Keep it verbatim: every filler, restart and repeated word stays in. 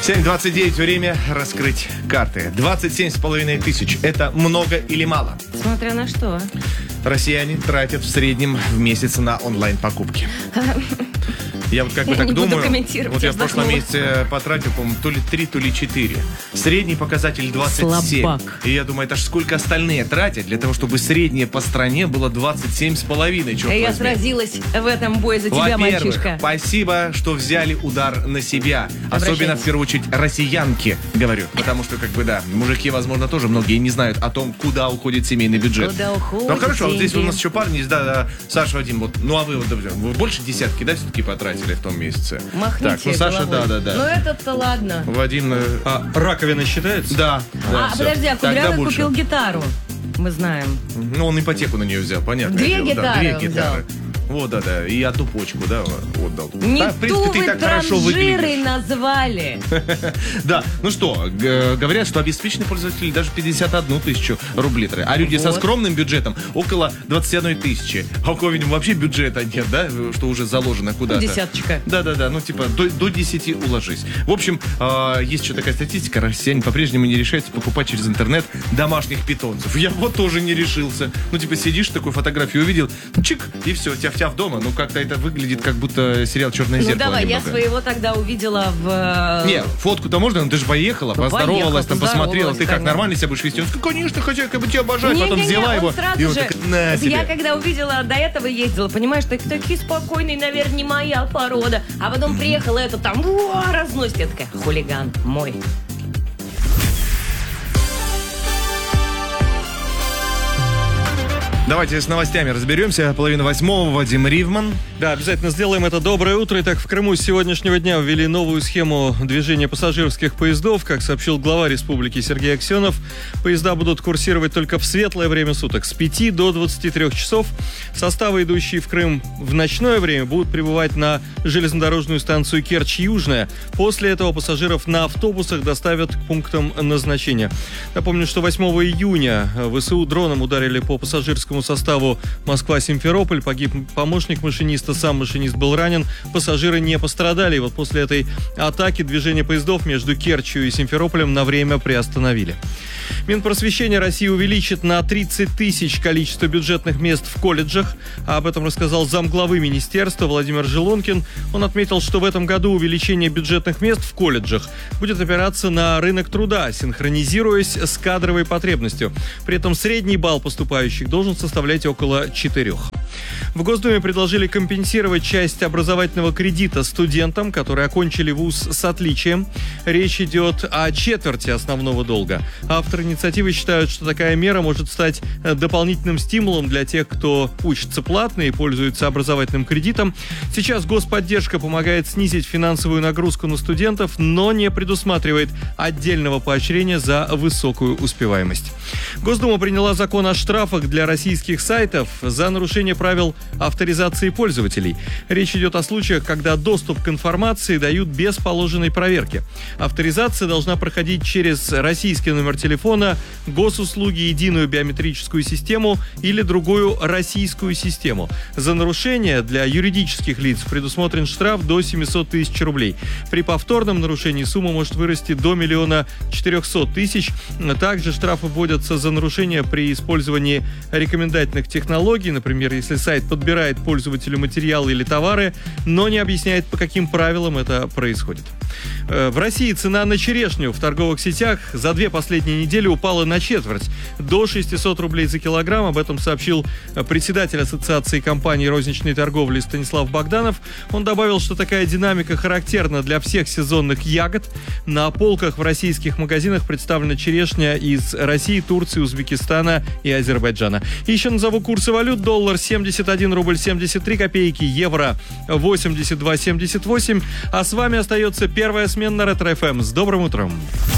семь двадцать девять, время раскрыть карты. двадцать семь с половиной тысяч. Это много или мало? Смотря на что. Россияне тратят в среднем в месяц на онлайн-покупки. Я вот как бы Я так не буду думаю, комментировать, вот я я в прошлом вздохнула. месяце потратил, по-моему, то ли три, то ли четыре. Средний показатель двадцать семь. Слабак. И я думаю, это ж сколько остальные тратят для того, чтобы среднее по стране было двадцать семь с половиной. Черт Я возьми. сразилась в этом бое за тебя, Во-первых, мальчишка. спасибо, что взяли удар на себя. Особенно, в первую очередь, россиянки, говорю. Потому что, как бы, да, мужики, возможно, тоже многие не знают о том, куда уходит семейный бюджет. Куда уходят Ну, хорошо, вот здесь деньги. у нас еще парни есть, да, да, Саша, Вадим, вот, ну, а вы, вот, допустим, вы больше десятки, да, все-таки потратили в том месяце? Махните Так, ну, Саша, головой. да, да, да. Ну, этот-то ладно. Вадим, э, А раковина считается? да, да, а, всё. подожди, а Тогда Кудрявый больше. купил гитару. Мы знаем. Ну, он ипотеку на нее взял, понятно. Две гитары Две он гитары. Вот, да, да. И одну почку, да, отдал. Не Да, в принципе, ту ты вы так хорошо транжирой выглядишь. назвали. Да, ну что, г- говорят, что обеспеченные пользователи даже пятьдесят одну тысячу рублей тратят. А люди со Вот. скромным бюджетом около двадцать одной тысячи. А у кого-нибудь вообще бюджета нет, да, что уже заложено куда-то. Десяточка. Да-да-да, ну типа до, до десяти уложись. В общем, э, есть еще такая статистика, россияне по-прежнему не решаются покупать через интернет домашних питомцев. Я вот тоже не решился. Ну типа сидишь, такую фотографию увидел, чик, и все, тяв-тяв дома. Ну как-то это выглядит, как будто сериал «Черное Ну зеркало» давай, я немного. своего тогда увидела в... Не, фотку-то можно, но ты же поехала, Ну, поздоровалась, там поехала, посмотрела. Ты как, конечно. нормально себя будешь вести? Он сказал, конечно, хозяйка, я бы тебя обожаю. Потом Не-не-не, взяла он его, сразу и он же... так, на тебе. Я когда увидела, до этого ездила, понимаешь, так, такие спокойные, наверное, не моя порода. А потом приехала, это там, уа, разносит. Я такая, хулиган мой. Давайте с новостями разберемся. Половина восьмого, Вадим Ривман. Да, обязательно сделаем это. Доброе утро. Итак, в Крыму с сегодняшнего дня ввели новую схему движения пассажирских поездов. Как сообщил глава республики Сергей Аксенов, поезда будут курсировать только в светлое время суток с пяти до двадцати трёх часов. Составы, идущие в Крым в ночное время, будут прибывать на железнодорожную станцию Керчь-Южная. После этого пассажиров на автобусах доставят к пунктам назначения. Напомню, что восьмого июня ВСУ дроном ударили по пассажирскому составу Москва-Симферополь. Погиб помощник машиниста, сам машинист был ранен. Пассажиры не пострадали. И вот после этой атаки движение поездов между Керчью и Симферополем на время приостановили. Минпросвещение России увеличит на тридцать тысяч количество бюджетных мест в колледжах. Об этом рассказал замглавы министерства Владимир Желонкин. Он отметил, что в этом году увеличение бюджетных мест в колледжах будет опираться на рынок труда, синхронизируясь с кадровой потребностью. При этом средний балл поступающих должен составлять около четырех. В Госдуме предложили компенсировать часть образовательного кредита студентам, которые окончили вуз с отличием. Речь идет о четверти основного долга. Авторы инициативы считают, что такая мера может стать дополнительным стимулом для тех, кто учится платно и пользуется образовательным кредитом. Сейчас господдержка помогает снизить финансовую нагрузку на студентов, но не предусматривает отдельного поощрения за высокую успеваемость. Госдума приняла закон о штрафах для российских сайтов за нарушение правил авторизации пользователей. Речь идет о случаях, когда доступ к информации дают без положенной проверки. Авторизация должна проходить через российский номер телефона, госуслуги, единую биометрическую систему или другую российскую систему. За нарушение для юридических лиц предусмотрен штраф до семьсот тысяч рублей. При повторном нарушении сумма может вырасти до миллиона четырехсот тысяч. Также штрафы вводятся за нарушение при использовании рекомендательных технологий, например, если сайт подбирает пользователю материалы или товары, но не объясняет, по каким правилам это происходит. В России цена на черешню в торговых сетях за две последние недели упала на четверть, до шестисот рублей за килограмм. Об этом сообщил председатель Ассоциации компаний розничной торговли Станислав Богданов. Он добавил, что такая динамика характерна для всех сезонных ягод. На полках в российских магазинах представлена черешня из России, Турции, Узбекистана и Азербайджана. Еще назову курсы валют. Доллар семьдесят один рубль семьдесят три копейки, евро восемьдесят два семьдесят восемь. А с вами остается первая смена Ретро-эф эм. С добрым утром!